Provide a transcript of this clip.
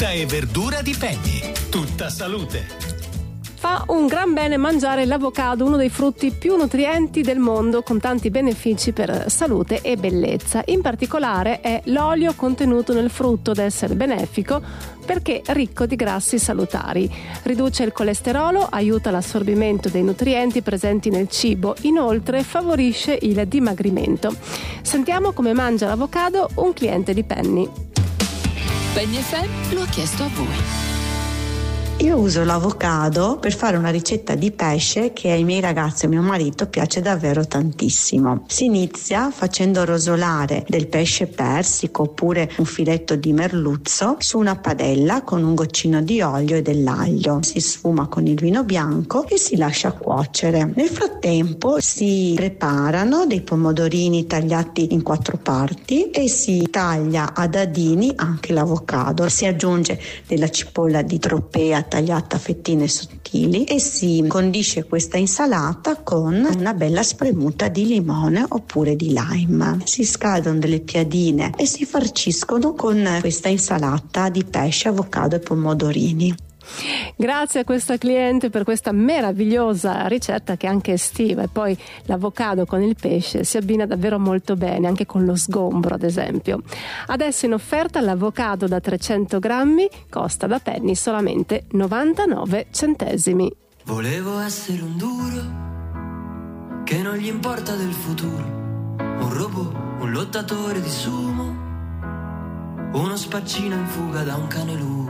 frutta e verdura di Penny. Tutta salute. Fa un gran bene mangiare l'avocado, uno dei frutti più nutrienti del mondo, con tanti benefici per salute e bellezza. In particolare è l'olio contenuto nel frutto ad essere benefico perché ricco di grassi salutari. Riduce il colesterolo, aiuta l'assorbimento dei nutrienti presenti nel cibo, inoltre favorisce il dimagrimento. Sentiamo come mangia l'avocado un cliente di Penny. Penny FM lo ha chiesto a voi. Io uso l'avocado per fare una ricetta di pesce che ai miei ragazzi e mio marito piace davvero tantissimo. Si inizia facendo rosolare del pesce persico oppure un filetto di merluzzo su una padella con un goccino di olio e dell'aglio. Si sfuma con il vino bianco e si lascia cuocere. Nel frattempo si preparano dei pomodorini tagliati in 4 parti e si taglia a dadini anche l'avocado. Si aggiunge della cipolla di tropea tagliata a fettine sottili e si condisce questa insalata con una bella spremuta di limone oppure di lime. Si scaldano delle piadine e si farciscono con questa insalata di pesce, avocado e pomodorini. Grazie a questa cliente per questa meravigliosa ricetta che è anche estiva, e poi l'avocado con il pesce si abbina davvero molto bene, anche con lo sgombro ad esempio. Adesso in offerta l'avocado da 300 grammi costa da Penny solamente 99 centesimi. Volevo essere un duro che non gli importa del futuro, un robot, un lottatore di sumo, uno spaccino in fuga da un cane lupo.